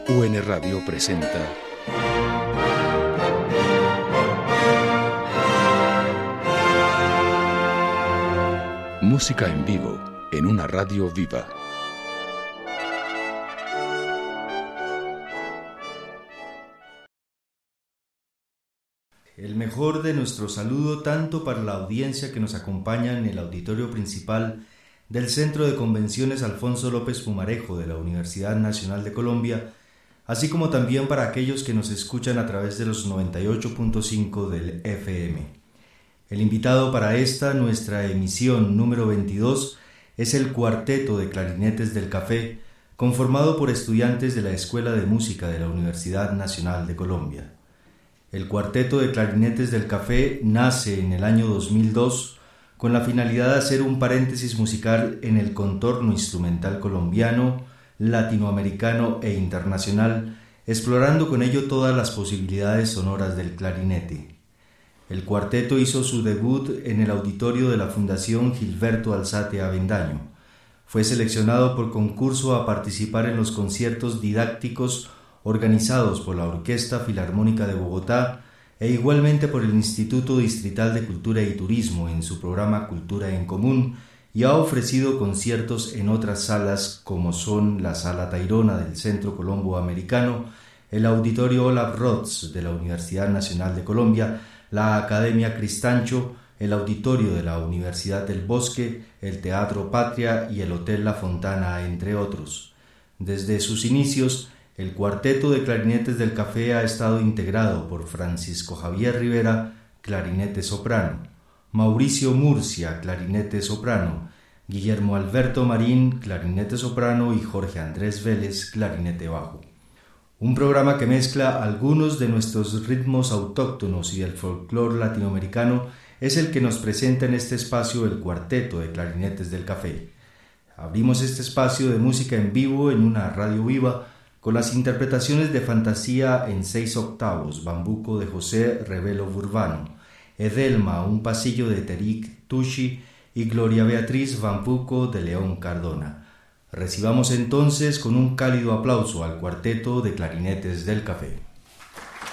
UN Radio presenta música en vivo en una radio viva. El mejor de nuestro saludo tanto para la audiencia que nos acompaña en el auditorio principal del Centro de Convenciones Alfonso López Pumarejo de la Universidad Nacional de Colombia, así como también para aquellos que nos escuchan a través de los 98.5 del FM. El invitado para esta, nuestra emisión número 22, es el Cuarteto de Clarinetes del Café, conformado por estudiantes de la Escuela de Música de la Universidad Nacional de Colombia. El Cuarteto de Clarinetes del Café nace en el año 2002 con la finalidad de hacer un paréntesis musical en el contorno instrumental colombiano, latinoamericano e internacional, explorando con ello todas las posibilidades sonoras del clarinete. El cuarteto hizo su debut en el auditorio de la Fundación Gilberto Alzate Avendaño. Fue seleccionado por concurso a participar en los conciertos didácticos organizados por la Orquesta Filarmónica de Bogotá e igualmente por el Instituto Distrital de Cultura y Turismo en su programa Cultura en Común, y ha ofrecido conciertos en otras salas como son la Sala Tayrona del Centro Colombo Americano, el Auditorio Olaf Rotz de la Universidad Nacional de Colombia, la Academia Cristancho, el Auditorio de la Universidad del Bosque, el Teatro Patria y el Hotel La Fontana, entre otros. Desde sus inicios, el Cuarteto de Clarinetes del Café ha estado integrado por Francisco Javier Rivera, clarinete soprano, Mauricio Murcia, clarinete soprano, Guillermo Alberto Marín, clarinete soprano y Jorge Andrés Vélez, clarinete bajo. Un programa que mezcla algunos de nuestros ritmos autóctonos y del folclore latinoamericano es el que nos presenta en este espacio el Cuarteto de Clarinetes del Café. Abrimos este espacio de música en vivo en una radio viva con las interpretaciones de Fantasía en 6 octavos, Bambuco de José Revelo Burbano, Edelma, un pasillo de Terik Tushi y Gloria Beatriz Bambuco de León Cardona. Recibamos entonces con un cálido aplauso al Cuarteto de Clarinetes del Café.